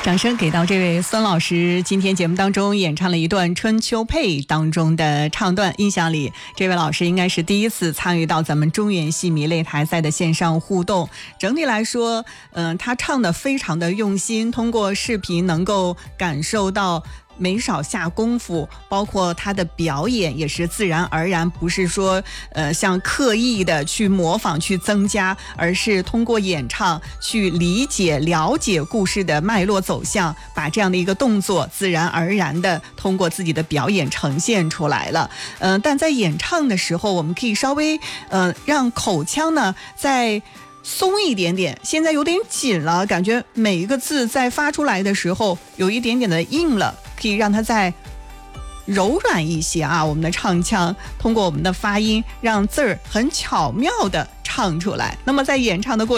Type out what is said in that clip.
掌声给到这位孙老师，今天节目当中演唱了一段《春秋配》当中的唱段。印象里，这位老师应该是第一次参与到咱们中原戏迷擂台赛的线上互动。整体来说，他唱的非常的用心，通过视频能够感受到没少下功夫，包括他的表演也是自然而然，不是说像刻意的去模仿去增加，而是通过演唱去理解了解故事的脉络走向，把这样的一个动作自然而然的通过自己的表演呈现出来了。但在演唱的时候，我们可以稍微让口腔呢在松一点点，现在有点紧了，感觉每一个字在发出来的时候有一点点的硬了，可以让它再柔软一些啊。我们的唱腔通过我们的发音让字儿很巧妙的唱出来。那么在演唱的过程